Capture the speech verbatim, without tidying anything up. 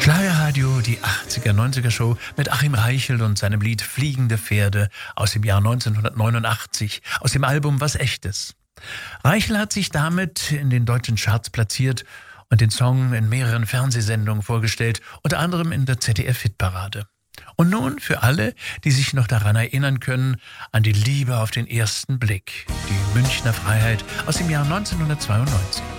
Schlagerradio, die achtziger, neunziger Show mit Achim Reichel und seinem Lied Fliegende Pferde aus dem Jahr neunzehnhundertneunundachtzig, aus dem Album Was Echtes. Reichel hat sich damit in den deutschen Charts platziert und den Song in mehreren Fernsehsendungen vorgestellt, unter anderem in der Z D F-Hitparade. Und nun für alle, die sich noch daran erinnern können, an die Liebe auf den ersten Blick, die Münchner Freiheit aus dem Jahr neunzehnhundertzweiundneunzig.